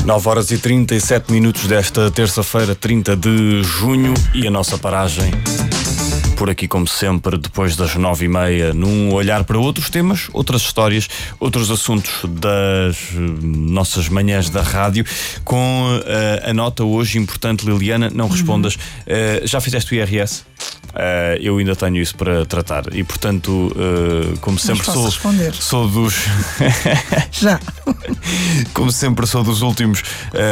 9h37 desta terça-feira, 30 de junho, e a nossa paragem por aqui, como sempre, depois das 9h30, num olhar para outros temas, outras histórias, outros assuntos das nossas manhãs da rádio, com a nota hoje importante. Liliana, não respondas. Já fizeste o IRS? Eu ainda tenho isso para tratar e, portanto, como sempre, sou dos... Já. Como sempre, sou dos últimos